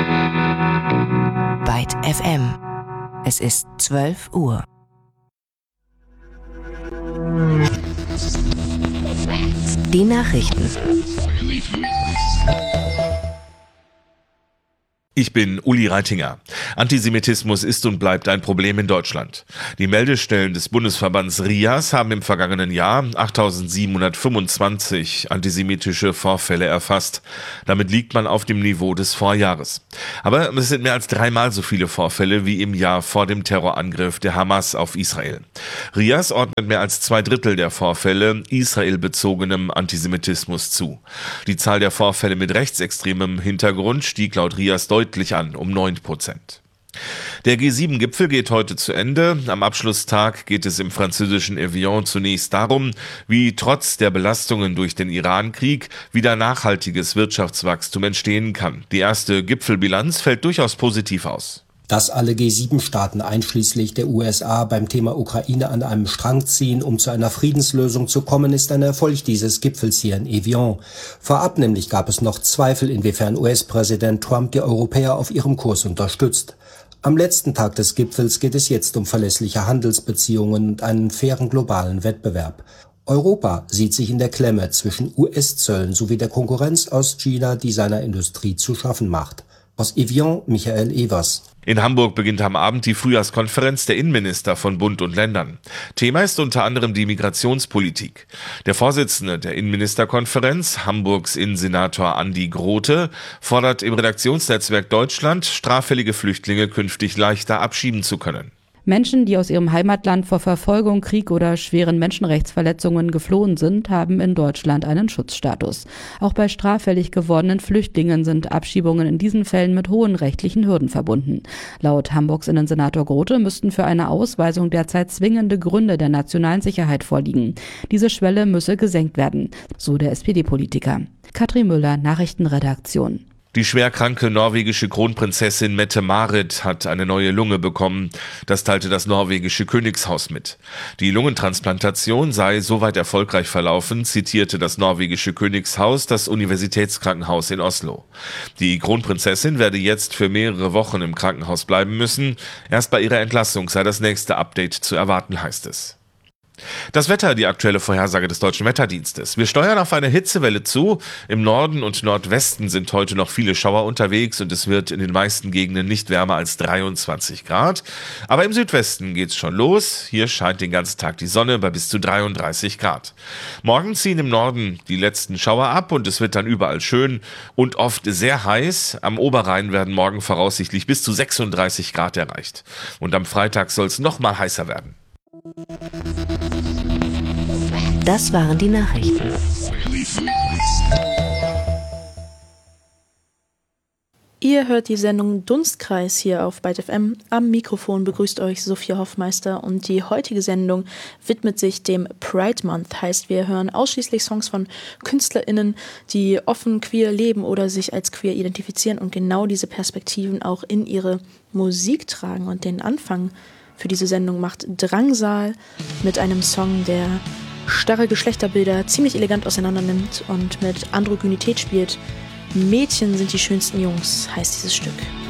Byte FM. Es ist 12 Uhr. Die Nachrichten. Ich bin Uli Reitinger. Antisemitismus ist und bleibt ein Problem in Deutschland. Die Meldestellen des Bundesverbands RIAS haben im vergangenen Jahr 8.725 antisemitische Vorfälle erfasst. Damit liegt man auf dem Niveau des Vorjahres. Aber es sind mehr als 3-mal so viele Vorfälle wie im Jahr vor dem Terrorangriff der Hamas auf Israel. RIAS ordnet mehr als 2/3 der Vorfälle israelbezogenem Antisemitismus zu. Die Zahl der Vorfälle mit rechtsextremem Hintergrund stieg laut RIAS deutlich an, um 9%. Der G7-Gipfel geht heute zu Ende. Am Abschlusstag geht es im französischen Evian zunächst darum, wie trotz der Belastungen durch den Iran-Krieg wieder nachhaltiges Wirtschaftswachstum entstehen kann. Die erste Gipfelbilanz fällt durchaus positiv aus. Dass alle G7-Staaten einschließlich der USA beim Thema Ukraine an einem Strang ziehen, um zu einer Friedenslösung zu kommen, ist ein Erfolg dieses Gipfels hier in Evian. Vorab nämlich gab es noch Zweifel, inwiefern US-Präsident Trump die Europäer auf ihrem Kurs unterstützt. Am letzten Tag des Gipfels geht es jetzt um verlässliche Handelsbeziehungen und einen fairen globalen Wettbewerb. Europa sieht sich in der Klemme zwischen US-Zöllen sowie der Konkurrenz aus China, die seiner Industrie zu schaffen macht. Aus Evian, Michael Evers. In Hamburg beginnt am Abend die Frühjahrskonferenz der Innenminister von Bund und Ländern. Thema ist unter anderem die Migrationspolitik. Der Vorsitzende der Innenministerkonferenz, Hamburgs Innensenator Andi Grote, fordert im Redaktionsnetzwerk Deutschland, straffällige Flüchtlinge künftig leichter abschieben zu können. Menschen, die aus ihrem Heimatland vor Verfolgung, Krieg oder schweren Menschenrechtsverletzungen geflohen sind, haben in Deutschland einen Schutzstatus. Auch bei straffällig gewordenen Flüchtlingen sind Abschiebungen in diesen Fällen mit hohen rechtlichen Hürden verbunden. Laut Hamburgs Innensenator Grote müssten für eine Ausweisung derzeit zwingende Gründe der nationalen Sicherheit vorliegen. Diese Schwelle müsse gesenkt werden, so der SPD-Politiker. Katrin Müller, Nachrichtenredaktion. Die schwerkranke norwegische Kronprinzessin Mette-Marit hat eine neue Lunge bekommen. Das teilte das norwegische Königshaus mit. Die Lungentransplantation sei soweit erfolgreich verlaufen, zitierte das norwegische Königshaus das Universitätskrankenhaus in Oslo. Die Kronprinzessin werde jetzt für mehrere Wochen im Krankenhaus bleiben müssen. Erst bei ihrer Entlassung sei das nächste Update zu erwarten, heißt es. Das Wetter, die aktuelle Vorhersage des Deutschen Wetterdienstes. Wir steuern auf eine Hitzewelle zu. Im Norden und Nordwesten sind heute noch viele Schauer unterwegs und es wird in den meisten Gegenden nicht wärmer als 23 Grad. Aber im Südwesten geht's schon los. Hier scheint den ganzen Tag die Sonne bei bis zu 33 Grad. Morgen ziehen im Norden die letzten Schauer ab und es wird dann überall schön und oft sehr heiß. Am Oberrhein werden morgen voraussichtlich bis zu 36 Grad erreicht. Und am Freitag soll es noch mal heißer werden. Das waren die Nachrichten. Ihr hört die Sendung Dunstkreis hier auf Byte FM. Am Mikrofon begrüßt euch Sophia Hoffmeister und die heutige Sendung widmet sich dem Pride Month. Heißt, wir hören ausschließlich Songs von KünstlerInnen, die offen queer leben oder sich als queer identifizieren und genau diese Perspektiven auch in ihre Musik tragen. Und den Anfang für diese Sendung macht Drangsal mit einem Song, der starre Geschlechterbilder ziemlich elegant auseinander nimmt und mit Androgynität spielt. Mädchen sind die schönsten Jungs, heißt dieses Stück.